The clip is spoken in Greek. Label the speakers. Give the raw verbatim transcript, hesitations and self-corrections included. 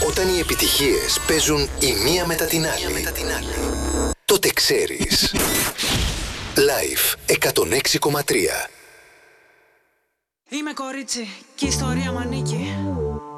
Speaker 1: Όταν οι επιτυχίες παίζουν η μία μετά την άλλη, τότε ξέρεις. Live εκατόν έξι κόμμα τρία.
Speaker 2: Είμαι κορίτσι και η ιστορία μ' ανήκει.